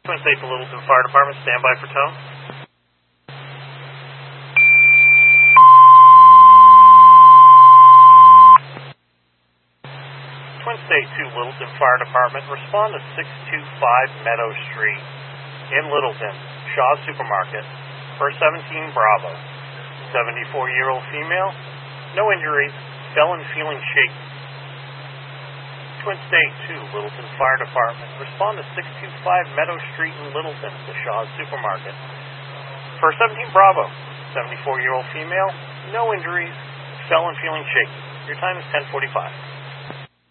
Twin State to Littleton Fire Department, stand by for tone. Twin State to Littleton Fire Department, respond to 625 Meadow Street in Littleton, Shaw's Supermarket, for 17 Bravo. 74-year-old female, no injuries, felon feeling shaky. Twin State to Littleton Fire Department, respond to 625 Meadow Street in Littleton, the Shaw's Supermarket. For 17 Bravo, 74-year-old female, no injuries, felon feeling shaky. Your time is 10:45.